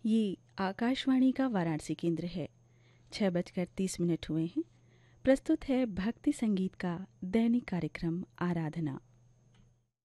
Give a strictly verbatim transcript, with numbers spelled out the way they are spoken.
ये आकाशवाणी का वाराणसी केंद्र है। छः बजकर तीस मिनट हुए हैं। प्रस्तुत है भक्ति संगीत का दैनिक कार्यक्रम आराधना।